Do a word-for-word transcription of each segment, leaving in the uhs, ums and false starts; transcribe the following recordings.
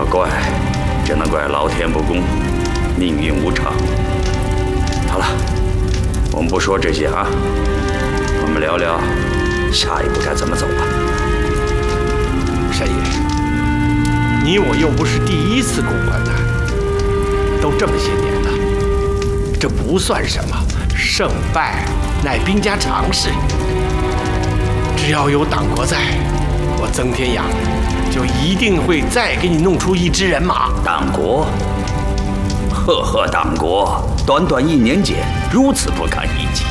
怪，只能怪老天不公，命运无常。好了，我们不说这些啊，我们聊聊下一步该怎么走吧。 山爷，你我又不是第一次共患难，都这么些年了，这不算什么，胜败乃兵家常事。只要有党国在，我曾天阳就一定会再给你弄出一支人马。 党国，赫赫党国，短短一年间如此不堪一击，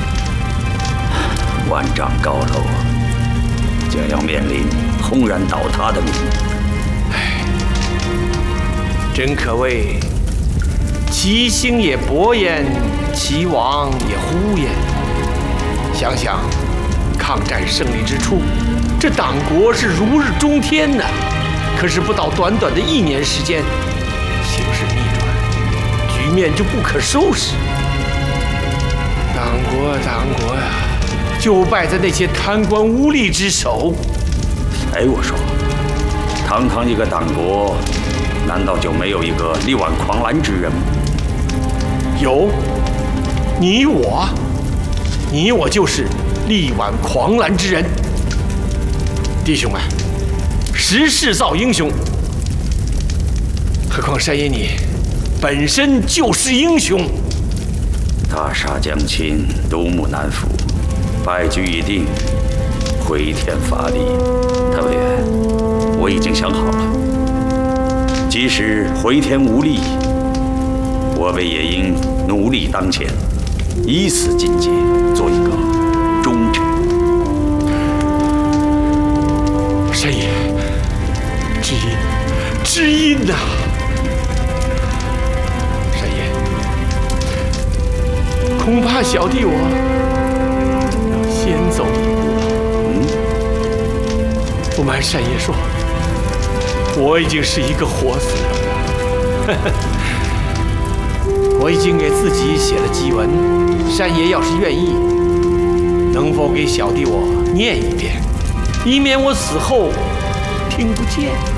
万丈高楼将要面临轰然倒塌的命运。 唉，真可谓其兴也勃焉，其亡也忽焉。想想抗战胜利之初，这党国是如日中天呢。可是不到短短的一年时间，形势逆转，局面就不可收拾。党国，党国呀，就败在那些贪官污吏之手。 哎，我说，堂堂一个党国，难道就没有一个力挽狂澜之人吗？ 有，你我，你我就是力挽狂澜之人。弟兄们，时势造英雄，何况山爷你本身就是英雄。 大厦将倾，独木难扶，败局已定，回天乏力。特派员，我已经想好了，即使回天无力，我辈也应努力当前，以死进阶，做一个忠臣。 山爷，知音，知音呐！山爷，恐怕小弟我要先走一步了。嗯，不瞒山爷说，我已经是一个活死人了。我已经给自己写了祭文，山爷要是愿意，能否给小弟我念一遍？以免我死后听不见。